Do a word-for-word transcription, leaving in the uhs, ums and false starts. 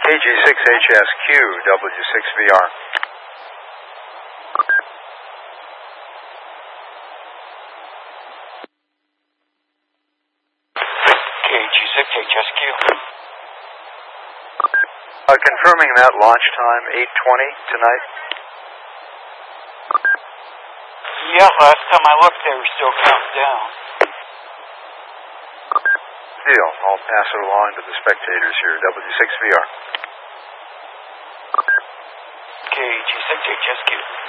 K G six H S Q, W six V R. K G six H S Q. Uh, confirming that launch time, eight twenty tonight. Yeah, last time I looked, they were still counting down. Deal. I'll pass it along to the spectators here, W six V R. K G six H S Q.